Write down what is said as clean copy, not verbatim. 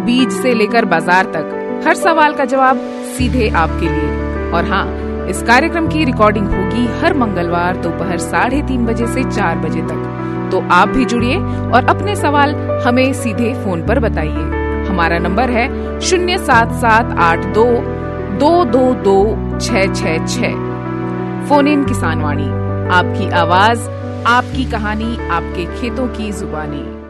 बीज से लेकर बाजार तक हर सवाल का जवाब सीधे आपके लिए। और हाँ, इस कार्यक्रम की रिकॉर्डिंग होगी हर मंगलवार दोपहर 3:30 बजे से 4 बजे तक। तो आप भी जुड़िए और अपने सवाल हमें सीधे फोन पर बताइए। हमारा नंबर है 07782222666। फोन इन किसान वाणी, आपकी आवाज, आपकी कहानी, आपके खेतों की जुबानी।